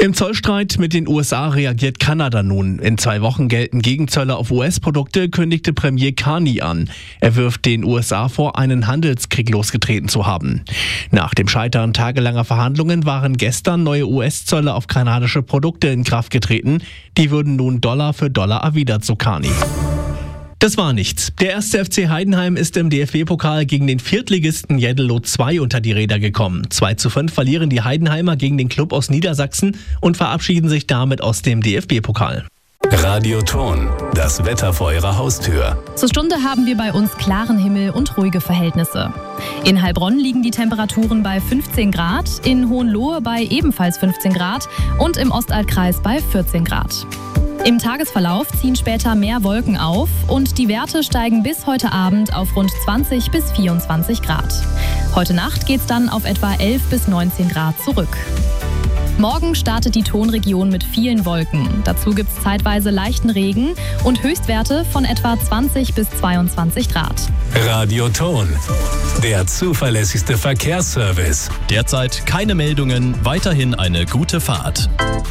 Im Zollstreit mit den USA reagiert Kanada nun. In 2 Wochen gelten Gegenzölle auf US-Produkte, kündigte Premier Carney an. Er wirft den USA vor, einen Handelskrieg losgetreten zu haben. Nach dem Scheitern tagelanger Verhandlungen waren gestern neue US-Zölle auf kanadische Produkte in Kraft getreten. Die würden nun Dollar für Dollar erwidert, so Carney. Das war nichts. Der 1. FC Heidenheim ist im DFB-Pokal gegen den Viertligisten Jeddelo 2 unter die Räder gekommen. 2:5 verlieren die Heidenheimer gegen den Club aus Niedersachsen und verabschieden sich damit aus dem DFB-Pokal. Radio Ton, das Wetter vor Ihrer Haustür. Zur Stunde haben wir bei uns klaren Himmel und ruhige Verhältnisse. In Heilbronn liegen die Temperaturen bei 15 Grad, in Hohenlohe bei ebenfalls 15 Grad und im Ostalbkreis bei 14 Grad. Im Tagesverlauf ziehen später mehr Wolken auf und die Werte steigen bis heute Abend auf rund 20 bis 24 Grad. Heute Nacht geht's dann auf etwa 11 bis 19 Grad zurück. Morgen startet die Tonregion mit vielen Wolken. Dazu gibt's zeitweise leichten Regen und Höchstwerte von etwa 20 bis 22 Grad. Radio Ton, der zuverlässigste Verkehrsservice. Derzeit keine Meldungen, weiterhin eine gute Fahrt.